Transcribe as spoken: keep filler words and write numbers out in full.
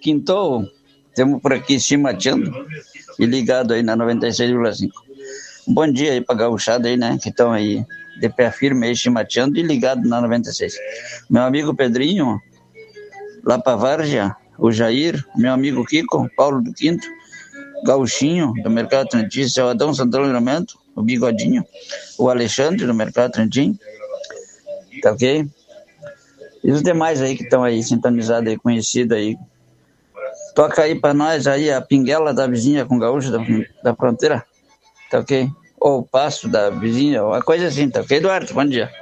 quintou, estamos por aqui chimateando e ligado aí na noventa e seis vírgula cinco. Bom dia aí pra gauchada aí, né, que estão aí de pé firme aí chimateando e ligado na noventa e seis. Meu amigo Pedrinho, lá pra Várzea, o Jair, meu amigo Kiko, Paulo do Quinto, Gauchinho, do Mercado Trentinho, seu Adão Santana Livramento, o Bigodinho, o Alexandre, do Mercado Trentinho, tá ok? E os demais aí que estão aí, sintonizados aí, conhecidos aí. Toca aí pra nós aí a pinguela da vizinha com gaúcho da, da fronteira, tá ok? Ou o passo da vizinha, uma coisa assim, tá ok, Eduardo? Bom dia.